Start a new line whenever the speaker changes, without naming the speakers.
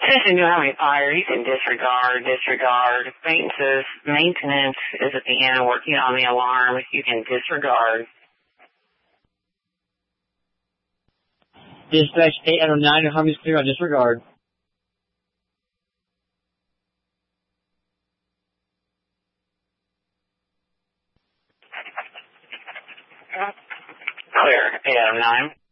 Attention, you have a fire. You can disregard. Maintenance is at the end working on the alarm. You can disregard.
Dispatch 8 out of 9, your home is clear on disregard.
Clear, 8 out of 9.